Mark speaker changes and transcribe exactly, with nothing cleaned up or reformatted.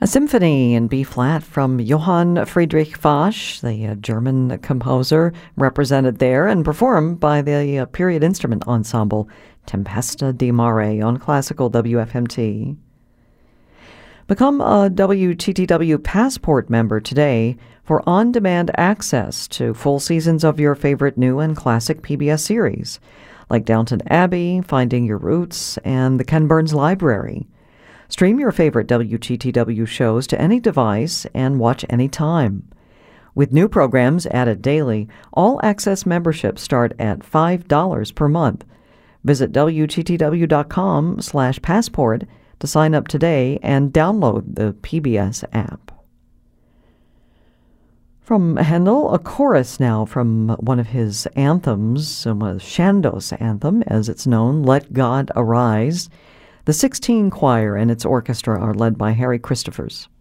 Speaker 1: A symphony in B-flat from Johann Friedrich Bach, the uh, German composer, represented there and performed by the uh, period instrument ensemble Tempesta di Mare on Classical W F M T. Become a W T T W Passport member today for on-demand access to full seasons of your favorite new and classic P B S series, like Downton Abbey, Finding Your Roots, and the Ken Burns Library. Stream your favorite W T T W shows to any device and watch anytime. With new programs added daily, all-access memberships start at five dollars per month. Visit W T T W dot com slash passport to sign up today and download the P B S app. From Handel, a chorus now from one of his anthems, um, a Chandos anthem, as it's known, Let God Arise. The sixteen Choir and its orchestra are led by Harry Christophers.